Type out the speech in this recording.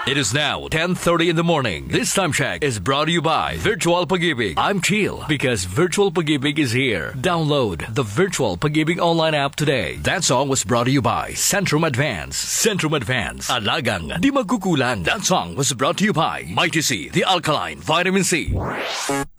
It is now 10:30 in the morning. This time check is brought to you by Virtual Pag-ibig. I'm chill because Virtual Pag-ibig is here. Download the Virtual Pag-ibig online app today. That song was brought to you by Centrum Advance. Centrum Advance. Alagang di magkukulang. That song was brought to you by Mighty C, the Alkaline Vitamin C.